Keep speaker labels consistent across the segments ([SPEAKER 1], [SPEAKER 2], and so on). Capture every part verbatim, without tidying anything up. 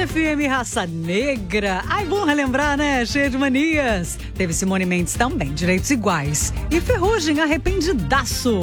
[SPEAKER 1] F M Raça Negra. Ai, bom relembrar, né? Cheia de manias. Teve Simone Mendes também, Direitos Iguais. E Ferrugem, Arrependidaço.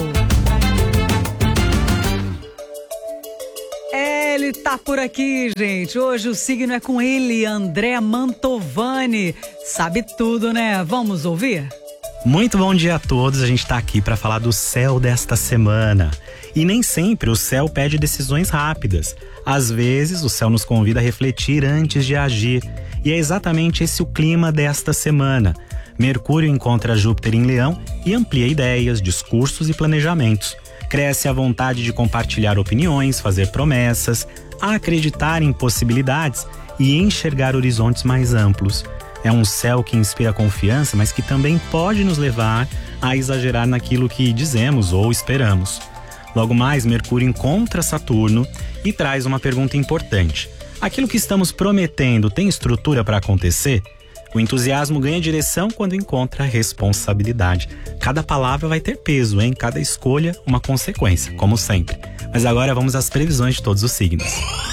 [SPEAKER 1] É, ele tá por aqui, gente. Hoje o signo é com ele, André Mantovani. Sabe tudo, né? Vamos ouvir?
[SPEAKER 2] Muito bom dia a todos, a gente tá aqui para falar do céu desta semana. E nem sempre o céu pede decisões rápidas. Às vezes o céu nos convida a refletir antes de agir. E é exatamente esse o clima desta semana. Mercúrio encontra Júpiter em Leão e amplia ideias, discursos e planejamentos. Cresce a vontade de compartilhar opiniões, fazer promessas, acreditar em possibilidades e enxergar horizontes mais amplos. É um céu que inspira confiança, mas que também pode nos levar a exagerar naquilo que dizemos ou esperamos. Logo mais, Mercúrio encontra Saturno e traz uma pergunta importante. Aquilo que estamos prometendo tem estrutura para acontecer? O entusiasmo ganha direção quando encontra responsabilidade. Cada palavra vai ter peso, hein? Cada escolha, uma consequência, como sempre. Mas agora vamos às previsões de todos os signos.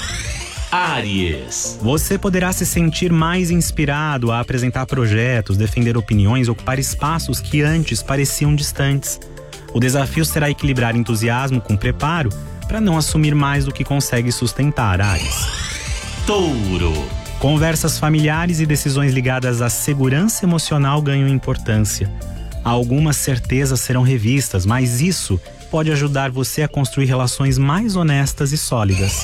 [SPEAKER 2] Áries. Você poderá se sentir mais inspirado a apresentar projetos, defender opiniões, ocupar espaços que antes pareciam distantes. O desafio será equilibrar entusiasmo com preparo para não assumir mais do que consegue sustentar, Áries. Touro. Conversas familiares e decisões ligadas à segurança emocional ganham importância. Algumas certezas serão revistas, mas isso pode ajudar você a construir relações mais honestas e sólidas.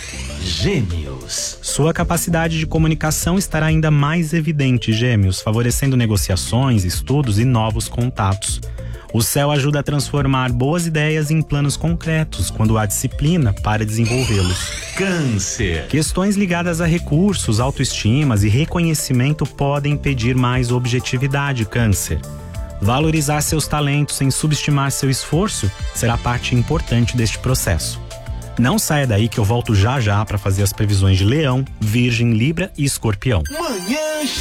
[SPEAKER 2] Gêmeos. Sua capacidade de comunicação estará ainda mais evidente, Gêmeos, favorecendo negociações, estudos e novos contatos. O céu ajuda a transformar boas ideias em planos concretos quando há disciplina para desenvolvê-los. Câncer. Questões ligadas a recursos, autoestimas e reconhecimento podem pedir mais objetividade, Câncer. Valorizar seus talentos sem subestimar seu esforço será parte importante deste processo. Não saia daí que eu volto já já para fazer as previsões de Leão, Virgem, Libra e Escorpião. Manhã